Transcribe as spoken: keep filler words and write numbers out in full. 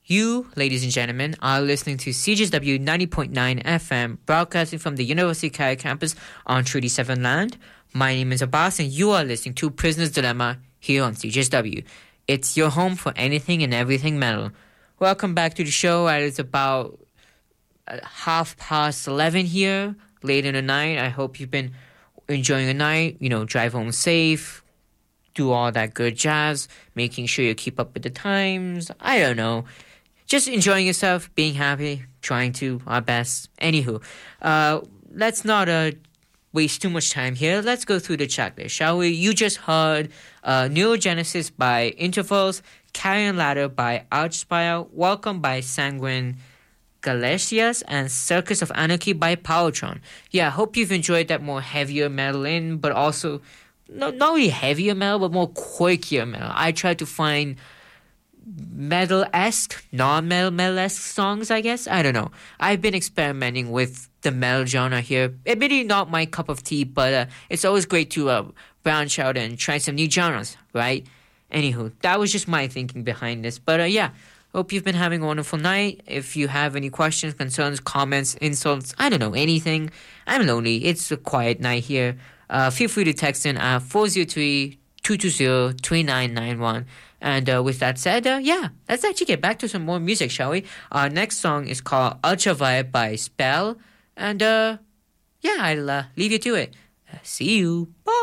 You, ladies and gentlemen, are listening to C J S W ninety point nine F M, broadcasting from the University of Kaya campus on Treaty seven land. My name is Abbas, and you are listening to Prisoner's Dilemma here on C J S W. It's your home for anything and everything metal. Welcome back to the show. It's about half past eleven here, late in the night. I hope you've been enjoying the night, you know, drive home safe, do all that good jazz, making sure you keep up with the times. I don't know. Just enjoying yourself, being happy, trying to our best. Anywho, uh, let's not uh, waste too much time here. Let's go through the checklist, shall we? You just heard uh, Neurogenesis by Intervals, Carrion Ladder by Archspire, Welcome by Sanguine Galecias, and Circus of Anarchy by Powertron. Yeah, I hope you've enjoyed that more heavier metal in, but also no, not really heavier metal, but more quirkier metal. I tried to find metal-esque, non-metal metal-esque songs, I guess. I don't know. I've been experimenting with the metal genre here. Admittedly not my cup of tea, but uh, it's always great to uh, branch out and try some new genres, right? Anywho, that was just my thinking behind this. But uh, yeah, hope you've been having a wonderful night. If you have any questions, concerns, comments, insults, I don't know, anything, I'm lonely. It's a quiet night here. Uh, feel free to text in at four zero three, two two zero, three nine nine one. And uh, with that said, uh, yeah, let's actually get back to some more music, shall we? Our next song is called Ultraviolet by Spell. And uh, yeah, I'll uh, leave you to it. Uh, see you. Bye.